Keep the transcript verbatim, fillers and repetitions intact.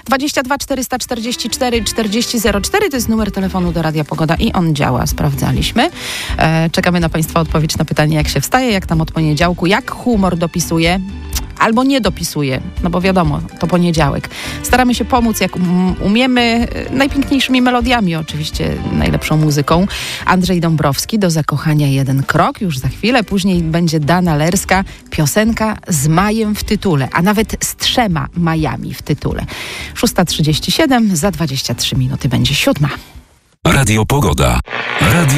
dwadzieścia dwa czterysta czterdzieści cztery czterdzieści zero cztery to jest numer telefonu do Radia Pogoda i on działa, sprawdzaliśmy. E, czekamy na Państwa odpowiedź na pytanie, jak się wstaje, jak tam od poniedziałku, jak humor dopisuje albo nie dopisuje, no bo wiadomo, to poniedziałek. Staramy się pomóc, jak um, umiemy, najpiękniejszymi melodiami oczywiście, najlepszą muzyką. Andrzej Dąbrowski, Do zakochania jeden krok, już za chwilę. Później będzie Dana Lerska, piosenka z majem w tytule, a nawet z trzema majami w tytule. szósta trzydzieści siedem, za dwadzieścia trzy minuty będzie siódma. Radio Pogoda. Radio